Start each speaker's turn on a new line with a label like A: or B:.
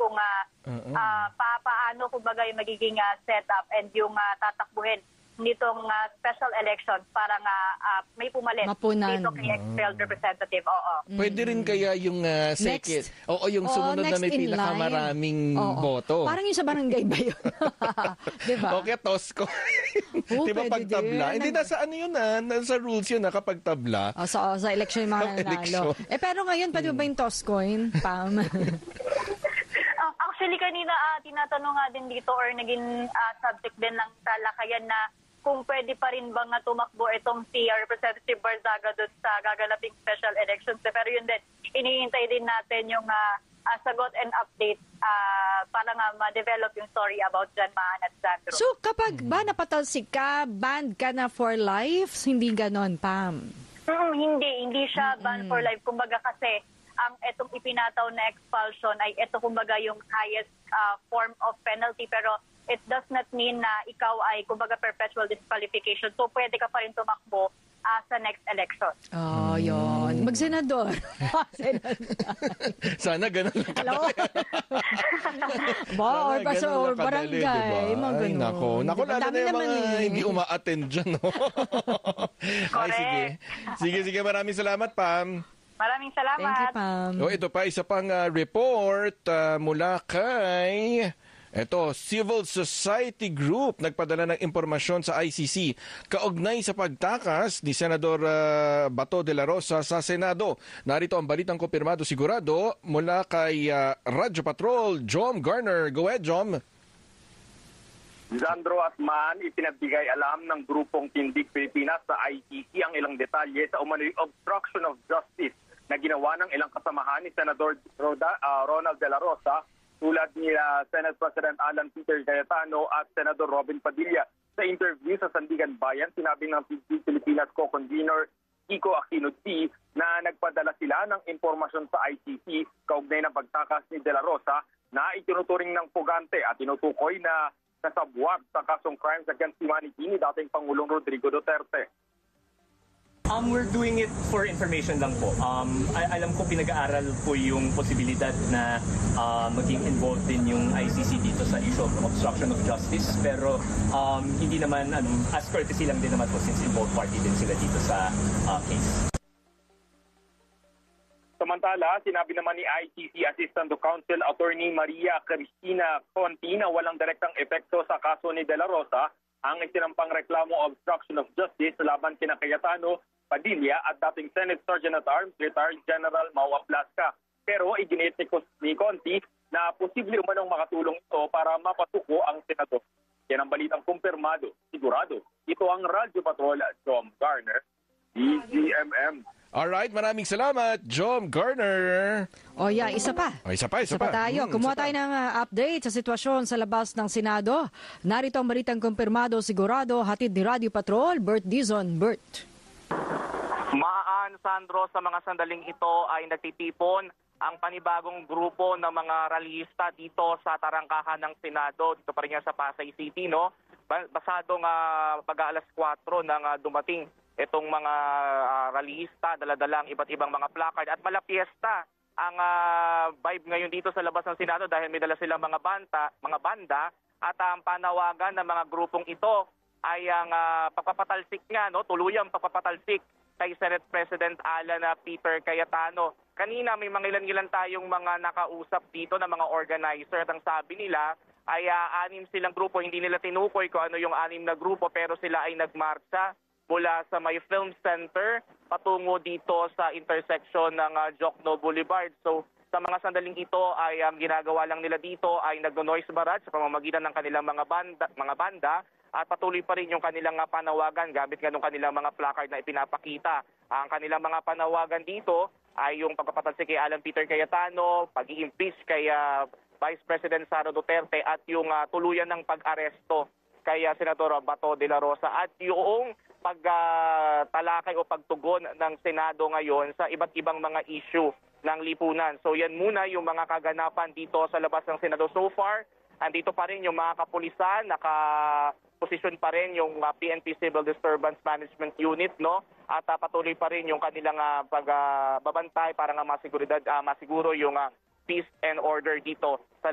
A: kung paano kumbaga yung magiging setup and yung tatakbuhin nitong special election para nga may pumalit dito kay expelled representative. Oo.
B: Pwede rin kaya yung second. Oo, yung sumunod na may pinakamaraming boto.
C: Parang yung sa barangay ba yun? Diba?
B: Okay, Tosco. Diba pagtabla? Hindi, nasa ano yun nasa rules yun kapag tabla.
C: Sa election yung mga nanalo. Pero ngayon, pwede ba yung Toscoin, Pam?
A: Actually, kanina tinatanong nga din dito or naging subject din ng talakayan na kung pwede pa rin bang tumakbo itong si Representative Barzaga doon sa gaganaping special elections. Pero yun din, inihintay din natin yung sagot and update para nga ma-develop yung story about Jan Mahan at Sandro.
C: So kapag ba napatalsik ka, banned ka na for life? Hindi ganon, Pam?
A: Hindi siya banned for life. Kumbaga kasi, ang itong ipinataw na expulsion ay ito kumbaga yung highest form of penalty, pero it does not mean na ikaw ay kumbaga perpetual disqualification. So pwede ka pa rin tumakbo sa next election.
C: Oh, yun. Mag-senador.
B: Sana ganun lang kadali.
C: Or barangay.
B: Diba? Ay, nako, lalo na yung mga hindi uma-attend dyan. No? Ay, sige. Maraming salamat, Pam.
A: Maraming salamat.
C: Thank you, Pam.
B: Ito pa, isa pang report mula kay Civil Society Group. Nagpadala ng impormasyon sa ICC kaugnay sa pagtakas ni Senador Bato de la Rosa sa Senado. Narito ang balitang kumpirmado sigurado mula kay Radyo Patrol, Jom Garner. Go ahead, Jom.
D: Sandro at Man, ipinagbigay alam ng grupong Tindig Pilipinas sa ICC ang ilang detalye sa umano'y obstruction of justice na ginawa ng ilang kasamahan ni Senador Ronald de la Rosa tulad ni Senate President Alan Peter Cayetano at Senador Robin Padilla. Sa interview sa Sandigan Bayan, sinabi ng Tindig Pilipinas co-convener Kiko Aquino T na nagpadala sila ng impormasyon sa ICC kaugnay ng pagtakas ni de la Rosa na itinuturing ng pugante at tinutukoy na kasabwat sa kasong crimes against humanity ni dating Pangulong Rodrigo Duterte.
E: We're doing it for information lang po. Alam ko pinag-aaral po yung posibilidad na maging involved din yung ICC dito sa issue of obstruction of justice. Pero hindi naman, as courtesy lang din naman po since involved party din sila dito sa case.
D: Samantala, sinabi naman ni ICC Assistant to Counsel Attorney Maria Cristina Conti na walang direktang epekto sa kaso ni De La Rosa ang isinampang reklamo obstruction of justice laban kina Cayetano, Padilla at dating Senate Sergeant at Arms retired General Mau Aplasca. Pero iginiit ni Conti na posible umanong makatulong ito para mapatuko ang senador. Yan ang balitang kumpirmado, sigurado. Ito ang Radyo Patrol, Jom Garner, DGMM.
B: Alright, maraming salamat, Jom Garner.
C: Isa pa.
B: Isa pa
C: tayo. Kumuha tayo ng update sa sitwasyon sa labas ng Senado. Narito ang balitang kumpirmado, sigurado, hatid ni Radio Patrol, Bert Dizon. Bert.
F: Maan, Sandro, sa mga sandaling ito ay nagtitipon ang panibagong grupo ng mga rallyista dito sa tarangkahan ng Senado. Dito pa rin yan sa Pasay City, no? Basadong pag-aalas 4 nang dumating itong mga rallyista, daladalang iba't ibang mga placard at malapiesta ang vibe ngayon dito sa labas ng Senado dahil may dala silang mga banda at ang panawagan ng mga grupong ito ay ang pagpapatalsik nga, no, tuluyang pagpapatalsik kay Senate President Alan Peter Cayetano. Kanina may mga ilan-ilan tayong mga nakausap dito na mga organizer at ang sabi nila ay 6 silang grupo, hindi nila tinukoy kung ano yung 6 na grupo pero sila ay nagmarcha mula sa may film center patungo dito sa intersection ng Jokno Boulevard. So sa mga sandaling ito ay ang ginagawa lang nila dito ay nagno-noise barrage sa pamamagitan ng kanilang mga banda at patuloy pa rin yung kanilang panawagan gamit nga ng kanilang mga placard na ipinapakita. Ang kanilang mga panawagan dito ay yung pagpapatalsik kay Alan Peter Cayetano, pag-i-impeach kay Vice President Sara Duterte at yung tuluyan ng pag-aresto kay Senador Bato de la Rosa at yung pagtalakay o pagtugon ng Senado ngayon sa iba't ibang mga issue ng lipunan. So yan muna yung mga kaganapan dito sa labas ng Senado so far. Andito pa rin yung mga kapulisan, nakaposisyon pa rin yung PNP Civil Disturbance Management Unit, no? At patuloy pa rin yung kanilang pagbabantay para nga masiguro yung peace and order dito sa